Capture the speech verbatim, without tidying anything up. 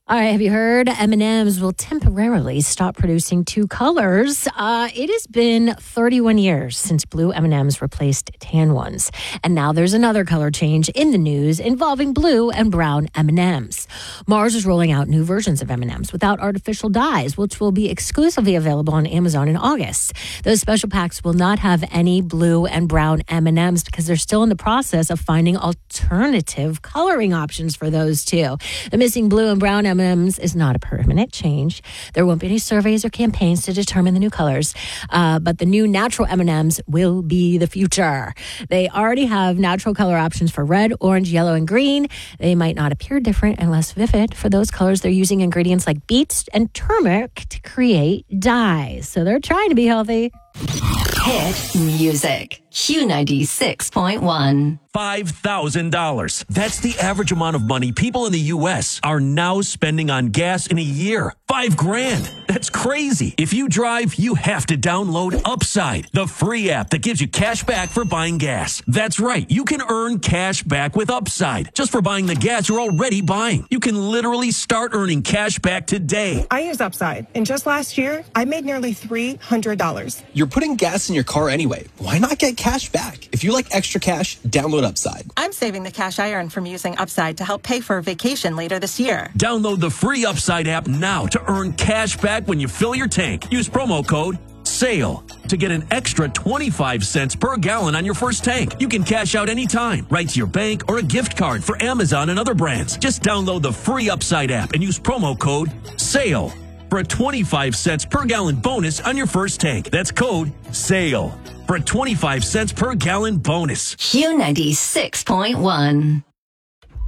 All right, have you heard M and M's will temporarily stop producing two colors? Uh, it has been thirty-one years since blue M and M's replaced tan ones. And now there's another color change in the news involving blue and brown M and M's. Mars is rolling out new versions of M and M's without artificial dyes, which will be exclusively available on Amazon in August. Those special packs will not have any blue and brown M and M's because they're still in the process of finding alternative coloring options for those two. The missing blue and brown M and M's is not a permanent change. There won't be any surveys or campaigns to determine the new colors, uh, but the new natural M and M's will be the future. They already have natural color options for red, orange, yellow, and green. They might not appear different and less vivid. For those colors, they're using ingredients like beets and turmeric to create dyes. So they're trying to be healthy. Hit music. Q ninety-six point one. five thousand dollars. That's the average amount of money people in the U S are now spending on gas in a year. Five grand. That's crazy. If you drive, you have to download Upside, the free app that gives you cash back for buying gas. That's right. You can earn cash back with Upside just for buying the gas you're already buying. You can literally start earning cash back today. I use Upside, and just last year, I made nearly three hundred dollars. You're putting gas in your car anyway. Why not get cash back? If you like extra cash, download Upside. I'm saving the cash I earn from using Upside to help pay for a vacation later this year. Download the free Upside app now to earn cash back when you fill your tank. Use promo code SALE to get an extra twenty-five cents per gallon on your first tank. You can cash out anytime, right to your bank or a gift card for Amazon and other brands. Just download the free Upside app and use promo code SALE for a twenty-five cents per gallon bonus on your first tank. That's code SALE for a twenty-five cents per gallon bonus. Q ninety-six point one.